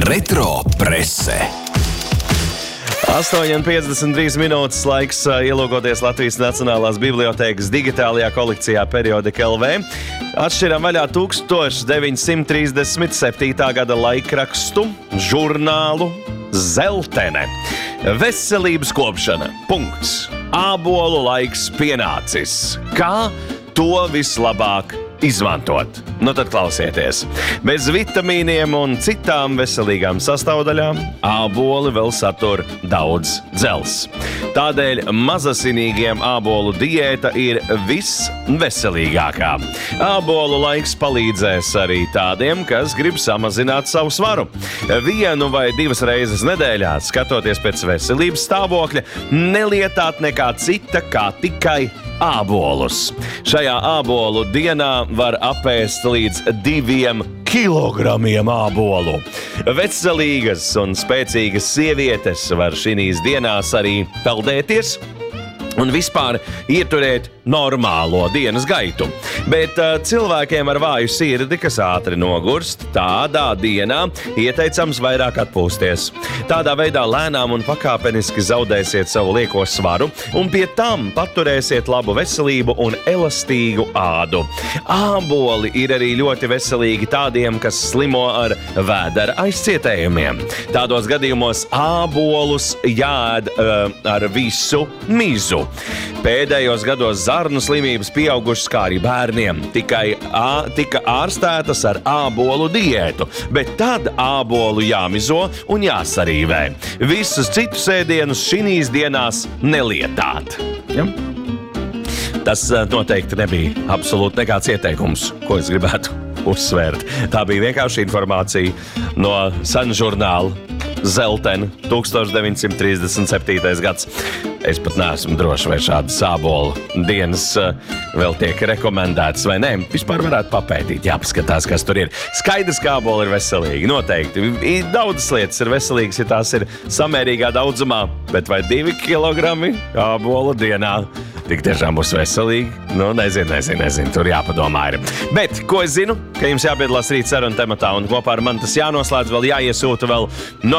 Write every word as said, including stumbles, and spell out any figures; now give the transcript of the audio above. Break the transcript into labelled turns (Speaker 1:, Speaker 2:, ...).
Speaker 1: Retro prese.
Speaker 2: astoņi piecdesmit trīs minūtes laiks ielūkoties Latvijas Nacionālās bibliotēkas digitālajā kolekcijā Periodika L V. Atšķiram vaļā tūkstoš deviņsimt trīsdesmit septītā gada laikrakstu žurnālu Zeltene. Veselības kopšana. Punkts. Ābolu laiks pienācis. Kā to vislabāk izmantot? Nu tad klausieties. Bez vitamīniem un citām veselīgām sastāvdaļām āboli vēl satur daudz dzelzs. Tādēļ mazasinīgiem ābolu diēta ir visveselīgākā. Ābolu laiks palīdzēs arī tādiem, kas grib samazināt savu svaru. Vienu vai divas reizes nedēļā, skatoties pēc veselības stāvokļa, nelietāt nekā cita kā tikai ābolus. Šajā ābolu dienā var apēst līdz diviem kilogramiem ābolu. Veselīgas un spēcīgas sievietes var šīs dienās arī peldēties un vispār ieturēt normālo dienas gaitu. Bet uh, cilvēkiem ar vāju sirdi, kas ātri nogurst, tādā dienā ieteicams vairāk atpūsties. Tādā veidā lēnām un pakāpeniski zaudēsiet savu lieko svaru un pie tam paturēsiet labu veselību un elastīgu ādu. Āboli ir arī ļoti veselīgi tādiem, kas slimo ar vēdera aizcietējumiem. Tādos gadījumos ābolus jāēd uh, ar visu mizu. Pēdējos gados zarnu slimības pieaugušas kā arī bērniem. Tikai ā, tika ārstētas ar ābolu diētu, bet tad ābolu jāmizo un jāsarīvē. Visus citus ēdienus šīs dienās nelietāt. Ja? Tas noteikti nebija absolūti nekāds ieteikums, ko es gribētu uzsvērt. Tā bija vienkārši informācija no sena žurnāla Zeltene, tūkstoš deviņsimt trīsdesmit septītais gads. Es pat neesmu droši, vai šādas ābolu dienas uh, vēl tiek rekomendētas vai nē. Vispār varētu papētīt, jāpaskatās, kas tur ir. Skaidrs, ka āboli ir veselīgi, noteikti. Daudzas lietas ir veselīgas, ja tās ir samērīgā daudzumā, bet vai divi kilogrami ābolu dienā tik tiešām būs veselīgi? Nu, nezinu, nezinu, nezinu, tur jāpadomā ir. Bet, ko es zinu, ka jums jāpiedalās rīt sarunu tematā un kopā ar mani tas jānoslēdz, vēl jāiesūta vēl no